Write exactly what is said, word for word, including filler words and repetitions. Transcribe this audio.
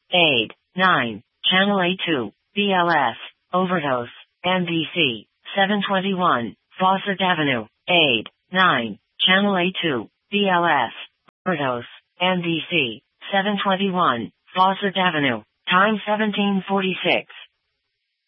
Aid, nine, Channel A two, B L S, overdose, M D C, seven twenty-one, Fawcett Avenue, Aid, nine, Channel A two, B L S, overdose, M D C, seven twenty-one, Fawcett Avenue, time seventeen forty-six.